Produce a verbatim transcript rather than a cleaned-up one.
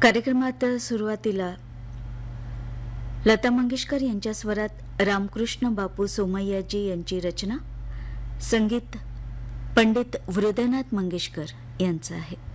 कार्यक्रमात सुरुवातीला लता मंगेशकर यांच्या स्वरात रामकृष्ण बापू सोमय्याजी यांची रचना, संगीत पंडित वृदनाथ मंगेशकर यांचं आहे.